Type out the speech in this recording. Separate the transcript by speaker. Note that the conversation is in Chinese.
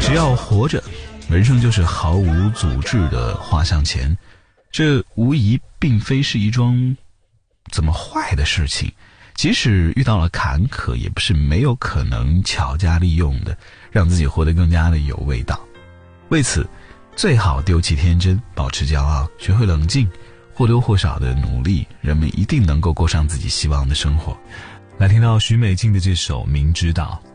Speaker 1: 只要活着，人生就是毫无阻滞的画向前，这无疑并非是一桩怎么坏的事情。即使遇到了坎坷，也不是没有可能巧加利用的，让自己活得更加的有味道。为此，最好丢弃天真，保持骄傲，学会冷静，或多或少的努力，人们一定能够过上自己希望的生活。
Speaker 2: 来听到许美静的这首《明知道》。